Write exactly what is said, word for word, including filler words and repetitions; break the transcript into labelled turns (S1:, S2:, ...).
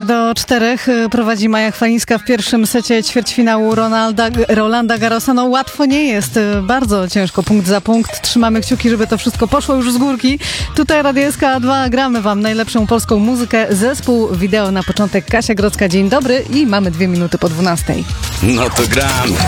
S1: do czterech prowadzi Maja Chwalińska w pierwszym secie ćwierćfinału Ronalda, Rolanda Garrosa. No łatwo nie jest, bardzo ciężko, punkt za punkt. Trzymamy kciuki, żeby to wszystko poszło już z górki. Tutaj Radio S K dwa, gramy wam najlepszą polską muzykę. Zespół wideo na początek Kasia Grodzka. Dzień dobry i mamy dwie minuty po dwunastej.
S2: No to gramy.